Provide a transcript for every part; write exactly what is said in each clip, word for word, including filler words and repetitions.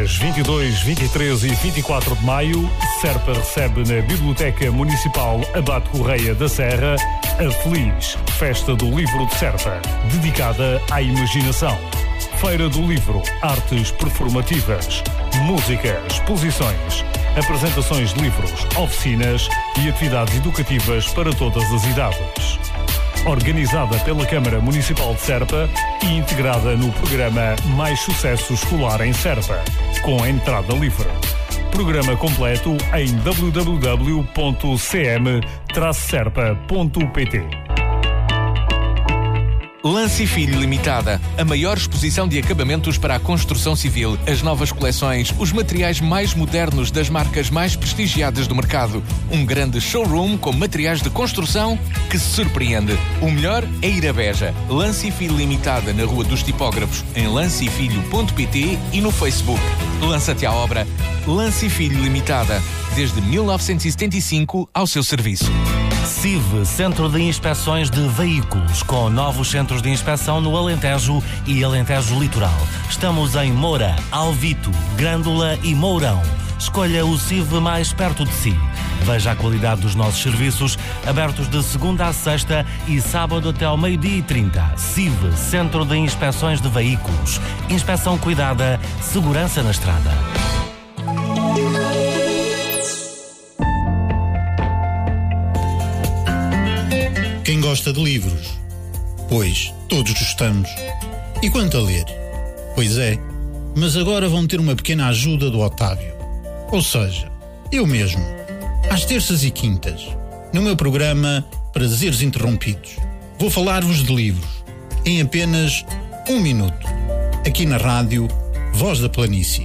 dias vinte e dois, vinte e três e vinte e quatro de maio, Serpa recebe na Biblioteca Municipal Abade Correia da Serra a Feliz Festa do Livro de Serpa, dedicada à imaginação. Feira do Livro, artes performativas, música, exposições, apresentações de livros, oficinas e atividades educativas para todas as idades. Organizada pela Câmara Municipal de Serpa e integrada no programa Mais Sucesso Escolar em Serpa, com entrada livre. Programa completo em w w w ponto c m traço serpa ponto p t. Lance e Filho Limitada, a maior exposição de acabamentos para a construção civil, as novas coleções, os materiais mais modernos das marcas mais prestigiadas do mercado. Um grande showroom com materiais de construção que se surpreende. O melhor é ir a Beja. Lance e Filho Limitada na Rua dos Tipógrafos, em lance e filho ponto p t e no Facebook. Lança-te à obra. Lance e Filho Limitada, desde mil novecentos e setenta e cinco ao seu serviço. C I V, Centro de Inspeções de Veículos, com novos centros de inspeção no Alentejo e Alentejo Litoral. Estamos em Moura, Alvito, Grândola e Mourão. Escolha o C I V mais perto de si. Veja a qualidade dos nossos serviços, abertos de segunda a sexta e sábado até ao meio-dia e trinta. C I V, Centro de Inspeções de Veículos. Inspeção cuidada, segurança na estrada. Quem gosta de livros? Pois, todos gostamos. E quanto a ler? Pois é, mas agora vão ter uma pequena ajuda do Otávio. Ou seja, eu mesmo, às terças e quintas, no meu programa Prazeres Interrompidos, vou falar-vos de livros, em apenas um minuto, aqui na rádio Voz da Planície.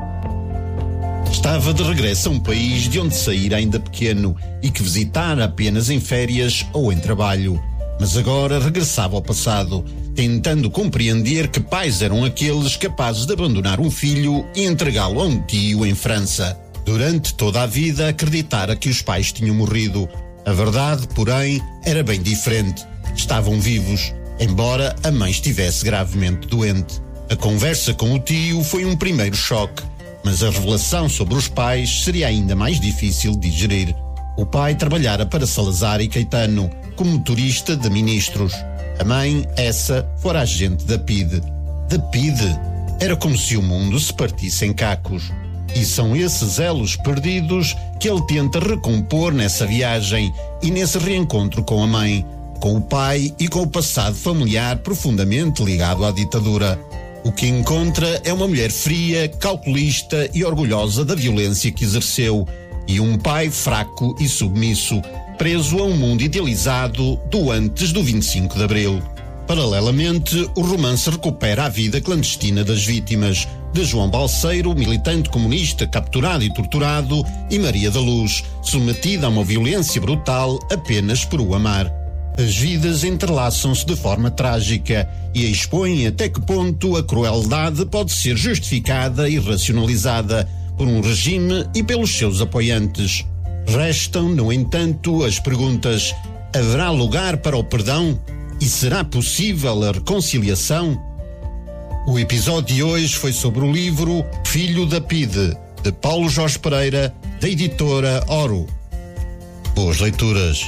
Estava de regresso a um país de onde sair ainda pequeno e que visitara apenas em férias ou em trabalho. Mas agora regressava ao passado, tentando compreender que pais eram aqueles capazes de abandonar um filho e entregá-lo a um tio em França. Durante toda a vida acreditara que os pais tinham morrido. A verdade, porém, era bem diferente. Estavam vivos, embora a mãe estivesse gravemente doente. A conversa com o tio foi um primeiro choque. Mas a revelação sobre os pais seria ainda mais difícil de digerir. O pai trabalhara para Salazar e Caetano, como motorista de ministros. A mãe, essa, fora agente da P I D. Da P I D? Era como se o mundo se partisse em cacos. E são esses elos perdidos que ele tenta recompor nessa viagem e nesse reencontro com a mãe, com o pai e com o passado familiar profundamente ligado à ditadura. O que encontra é uma mulher fria, calculista e orgulhosa da violência que exerceu, e um pai fraco e submisso, preso a um mundo idealizado do antes do vinte e cinco de Abril. Paralelamente, o romance recupera a vida clandestina das vítimas, de João Balseiro, militante comunista capturado e torturado, e Maria da Luz, submetida a uma violência brutal apenas por o amar. As vidas entrelaçam-se de forma trágica e expõem até que ponto a crueldade pode ser justificada e racionalizada por um regime e pelos seus apoiantes. Restam, no entanto, as perguntas: haverá lugar para o perdão? E será possível a reconciliação? O episódio de hoje foi sobre o livro Filho da P I D, de Paulo Jorge Pereira, da editora Oro. Boas leituras.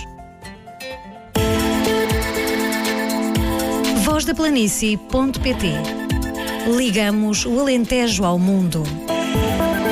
voz da planície ponto p t. Ligamos o Alentejo ao mundo.